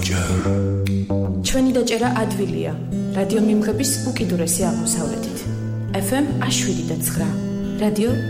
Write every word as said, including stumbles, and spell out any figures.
ჩვენი დაჭერა ადვილია. რადიო მიმღების უკიდურესი აღმოსავლეთით. ეფ ემ შვიდი და ცხრა. რადიო